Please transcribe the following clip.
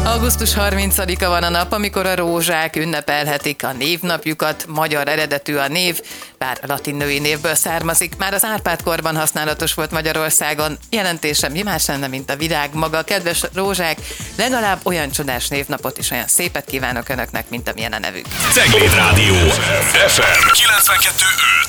Augusztus 30-a van a nap, amikor a rózsák ünnepelhetik a névnapjukat. Magyar eredetű a név, bár latin női névből származik. Már az Árpád-korban használatos volt Magyarországon. Jelentése mi más lenne, mint a virág maga. Kedves rózsák, legalább olyan csodás névnapot és olyan szépet kívánok önöknek, mint amilyen a nevük. Cegléd Rádió FM 92.5.